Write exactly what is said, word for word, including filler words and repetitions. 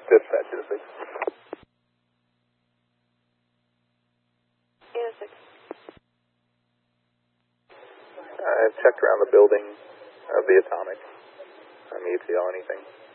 Dispatch to six. Unit six. I've checked around the building of the Atomic. On the E T L, anything?